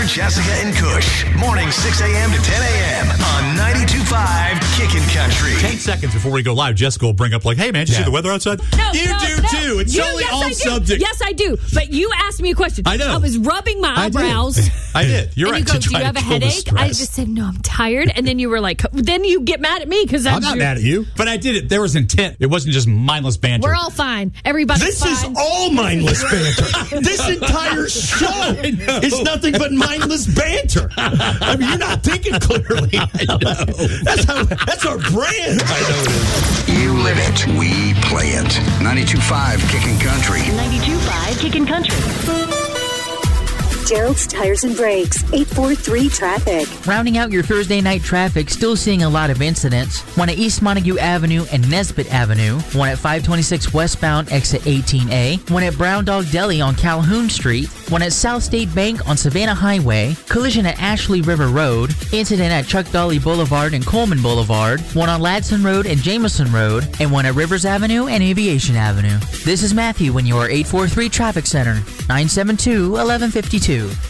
Jessica, and Kush. Morning 6 a.m. to 10 a.m. on 92.5 Kickin' Country. 10 seconds before we go live, Jessica will bring up like, hey, man, did you see the weather outside? No, you do, too. It's only all subject. Yes, I do. But you asked me a question. I know. I was rubbing my eyebrows. I did. You're and right. You go, do you have a headache? I just said, no, I'm tired. And then you were like, then you get mad at me because I'm not mad at you. But I did it. There was intent. It wasn't just mindless banter. We're all fine. Everybody's fine. This is all mindless banter. This entire show is nothing but mindless banter. I mean, you're not thinking clearly. I know. That's our brand. I know it is. You live it. We play it. 92.5 Kickin' Country. 92.5 Kickin' Country. Gerald's Tires and Brakes, 843 traffic. Rounding out your Thursday night traffic, still seeing a lot of incidents. One at East Montague Avenue and Nesbitt Avenue. One at 526 westbound, exit 18A. One at Brown Dog Deli on Calhoun Street. One at South State Bank on Savannah Highway. Collision at Ashley River Road. Incident at Chuck Dolly Boulevard and Coleman Boulevard. One on Ladson Road and Jameson Road. And one at Rivers Avenue and Aviation Avenue. This is Matthew in your 843 Traffic Center, 972-1152.